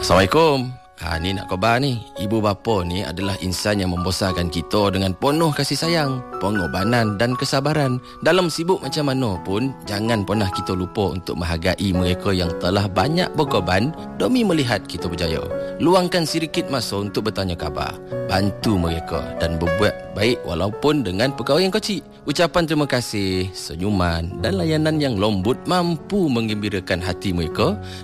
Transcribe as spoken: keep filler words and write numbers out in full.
Assalamualaikum. Ha, ni nak khabar ni. Ibu bapa ni adalah insan yang membesarkan kita dengan penuh kasih sayang, pengorbanan dan kesabaran. Dalam sibuk macam mana pun, jangan pernah kita lupa untuk menghargai mereka yang telah banyak berkorban demi melihat kita berjaya. Luangkan sedikit masa untuk bertanya khabar, bantu mereka dan berbuat baik walaupun dengan perkara yang kecil. Ucapan terima kasih, senyuman dan layanan yang lembut mampu menggembirakan hati mereka